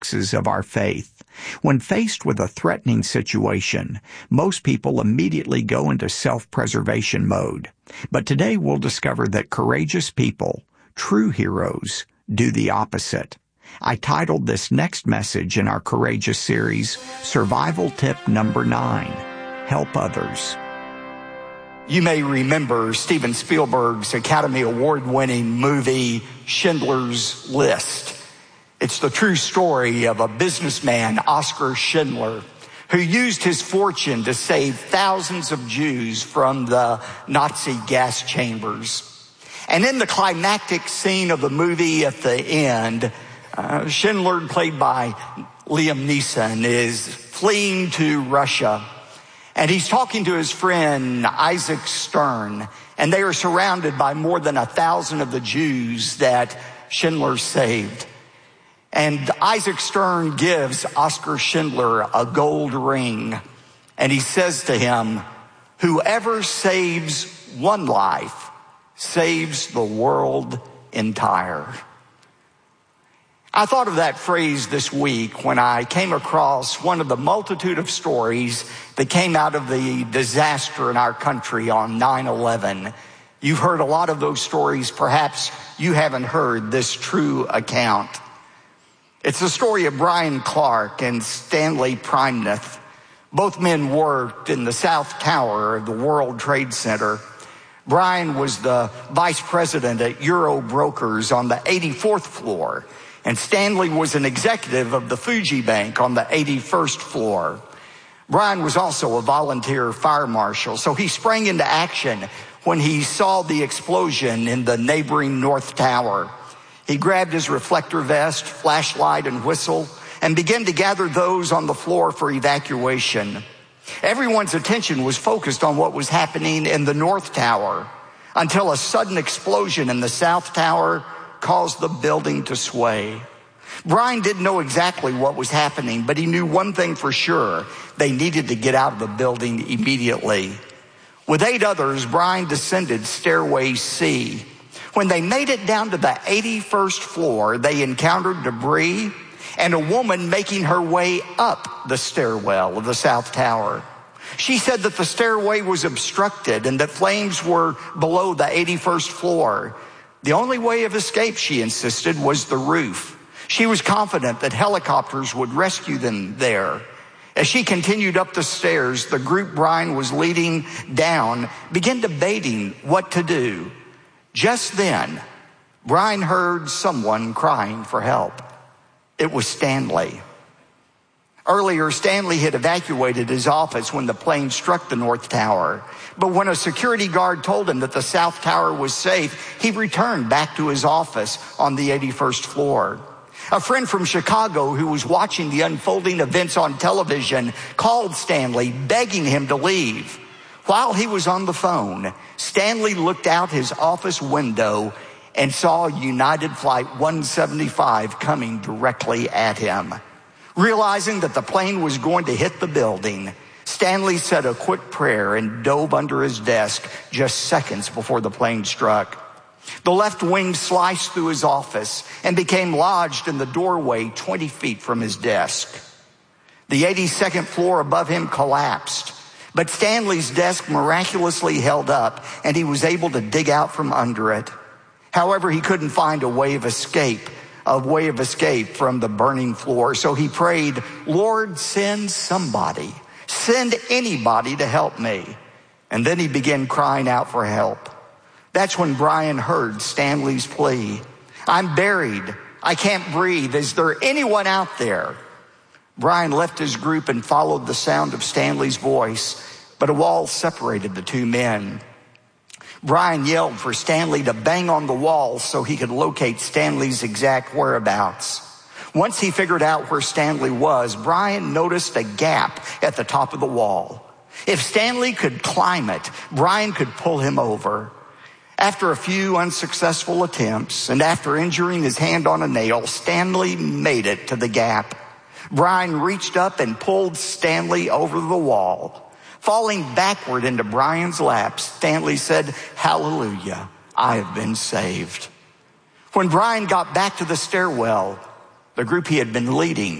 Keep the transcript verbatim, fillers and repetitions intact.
paradoxes of our faith. When faced with a threatening situation, most people immediately go into self-preservation mode. But today we'll discover that courageous people, true heroes, do the opposite. I titled this next message in our Courageous series, Survival Tip Number Nine, Help Others. You may remember Steven Spielberg's Academy Award-winning movie, Schindler's List. It's the true story of a businessman, Oskar Schindler, who used his fortune to save thousands of Jews from the Nazi gas chambers. And in the climactic scene of the movie at the end, uh, Schindler, played by Liam Neeson, is fleeing to Russia. And he's talking to his friend Isaac Stern, and they are surrounded by more than a thousand of the Jews that Schindler saved. And Isaac Stern gives Oskar Schindler a gold ring, and he says to him, "Whoever saves one life saves the world entire." I thought of that phrase this week when I came across one of the multitude of stories that came out of the disaster in our country on nine eleven. You've heard a lot of those stories. Perhaps you haven't heard this true account. It's the story of Brian Clark and Stanley Primneth. Both men worked in the South Tower of the World Trade Center. Brian was the vice president at Euro Brokers on the eighty-fourth floor. And Stanley was an executive of the Fuji Bank on the eighty-first floor. Brian was also a volunteer fire marshal, so he sprang into action when he saw the explosion in the neighboring North Tower. He grabbed his reflector vest, flashlight, and whistle, and began to gather those on the floor for evacuation. Everyone's attention was focused on what was happening in the North Tower until a sudden explosion in the South Tower caused the building to sway. Brian didn't know exactly what was happening, but he knew one thing for sure: they needed to get out of the building immediately. With eight others, Brian descended stairway C. When they made it down to the eighty-first floor, they encountered debris and a woman making her way up the stairwell of the South Tower. She said that the stairway was obstructed and that flames were below the eighty-first floor. The only way of escape, she insisted, was the roof. She was confident that helicopters would rescue them there. As she continued up the stairs, the group Brian was leading down began debating what to do. Just then, Brian heard someone crying for help. It was Stanley. Earlier, Stanley had evacuated his office when the plane struck the North Tower. But when a security guard told him that the South Tower was safe, he returned back to his office on the eighty-first floor. A friend from Chicago who was watching the unfolding events on television called Stanley, begging him to leave. While he was on the phone, Stanley looked out his office window and saw United Flight one seventy-five coming directly at him. Realizing that the plane was going to hit the building, Stanley said a quick prayer and dove under his desk just seconds before the plane struck. The left wing sliced through his office and became lodged in the doorway twenty feet from his desk. The eighty-second floor above him collapsed, but Stanley's desk miraculously held up and he was able to dig out from under it. However, he couldn't find a way of escape, a way of escape from the burning floor. So he prayed, "Lord, send somebody, send anybody to help me." And then he began crying out for help. That's when Brian heard Stanley's plea. "I'm buried. I can't breathe. Is there anyone out there?" Brian left his group and followed the sound of Stanley's voice, but a wall separated the two men. Brian yelled for Stanley to bang on the wall so he could locate Stanley's exact whereabouts. Once he figured out where Stanley was, Brian noticed a gap at the top of the wall. If Stanley could climb it, Brian could pull him over. After a few unsuccessful attempts and after injuring his hand on a nail, Stanley made it to the gap. Brian reached up and pulled Stanley over the wall. Falling backward into Brian's lap, Stanley said, "Hallelujah, I have been saved." When Brian got back to the stairwell, the group he had been leading